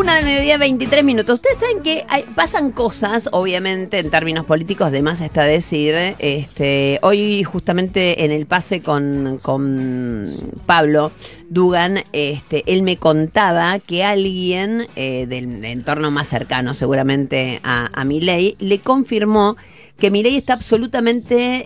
1:23 PM. Ustedes saben que pasan cosas, obviamente, en términos políticos, de más está decir. Hoy, justamente en el pase con Pablo Dugan, él me contaba que alguien del entorno más cercano, seguramente a Milei, le confirmó que Milei está absolutamente,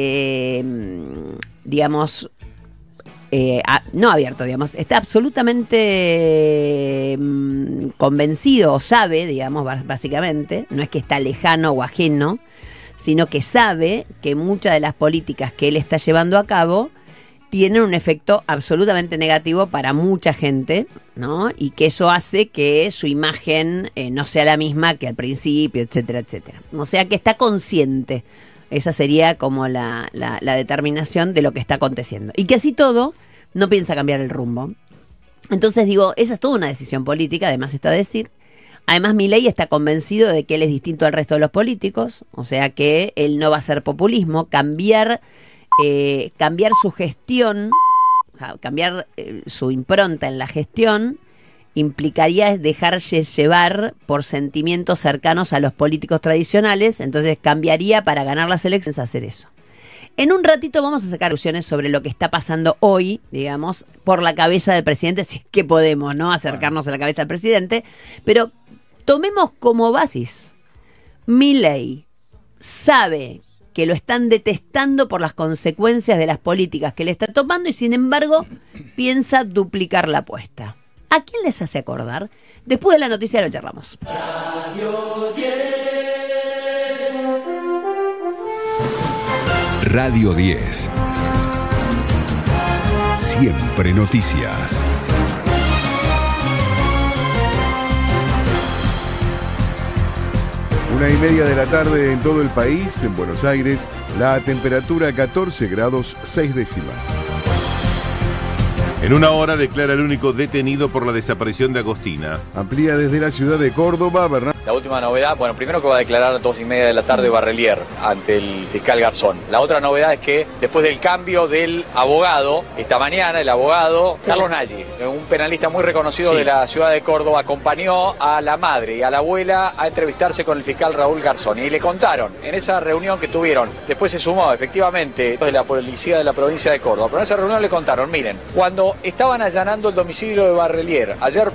no abierto, está absolutamente convencido, o sabe, básicamente, no es que está lejano o ajeno, sino que sabe que muchas de las políticas que él está llevando a cabo tienen un efecto absolutamente negativo para mucha gente, ¿no? Y que eso hace que su imagen no sea la misma que al principio, etcétera, etcétera. O sea que está consciente. Esa sería como la determinación de lo que está aconteciendo. Y que así todo, no piensa cambiar el rumbo. Entonces digo, esa es toda una decisión política, además está decir. Además, Milei está convencido de que él es distinto al resto de los políticos, o sea que él no va a hacer populismo, cambiar su gestión, cambiar su impronta en la gestión, implicaría dejarse llevar por sentimientos cercanos a los políticos tradicionales, entonces cambiaría para ganar las elecciones hacer eso. En un ratito vamos a sacar conclusiones sobre lo que está pasando hoy, por la cabeza del presidente, si es que podemos, ¿no? Acercarnos a la cabeza del presidente, pero tomemos como basis, Milei sabe que lo están detestando por las consecuencias de las políticas que le está tomando y sin embargo piensa duplicar la apuesta. ¿A quién les hace acordar? Después de la noticia lo charlamos. Radio 10. Radio 10. Siempre noticias. Una y media de la tarde en todo el país, en Buenos Aires, la temperatura 14 grados 6 décimas. En una hora declara el único detenido por la desaparición de Agostina. Amplía desde la ciudad de Córdoba, Bernardo. La última novedad, primero que va a declarar a 2:30 de la tarde Barrelier ante el fiscal Garzón. La otra novedad es que después del cambio del abogado, esta mañana el abogado Carlos Nagy, un penalista muy reconocido de la ciudad de Córdoba, acompañó a la madre y a la abuela a entrevistarse con el fiscal Raúl Garzón. Y le contaron, en esa reunión que tuvieron, después se sumó efectivamente de la policía de la provincia de Córdoba, pero en esa reunión le contaron, miren, cuando estaban allanando el domicilio de Barrelier, ayer